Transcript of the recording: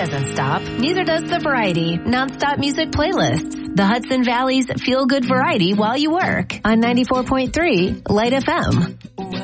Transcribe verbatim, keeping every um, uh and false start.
doesn't stop. Neither does the Variety nonstop music playlists. The Hudson Valley's feel-good variety while you work on ninety-four point three Light F M.